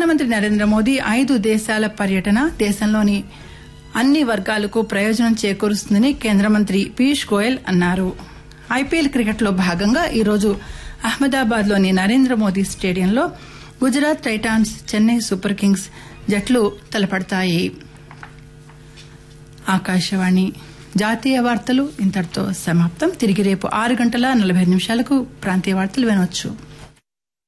ప్రధానమంత్రి నరేంద్ర మోదీ 5 దేశాల పర్యటన దేశంలోని అన్ని వర్గాలకు ప్రయోజనం చేకూరుస్తుందని కేంద్ర మంత్రి పీయూష్ గోయల్ అన్నారు. ఐపీఎల్ క్రికెట్లో భాగంగా ఈరోజు అహ్మదాబాద్లోని నరేంద్ర మోదీ స్టేడియంలో Gujarat Titans, Chennai super Kings జట్లు తలపడతాయి. ఆకాశవాణి జాతీయ వార్తలు ఇంతటితో సమాప్తం. తిరిగి రేపు 6:45 ప్రాంతీయ వార్తలు వినవచ్చు.